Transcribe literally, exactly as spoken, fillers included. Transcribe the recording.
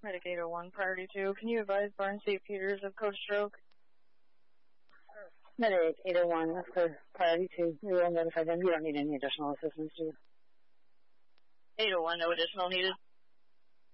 Medic eight oh one, priority two. Can you advise Barn Saint Peters of code stroke? Medic eight oh one, for priority two. We will notify them. You don't need any additional assistance, do you? eight oh one, no additional needed.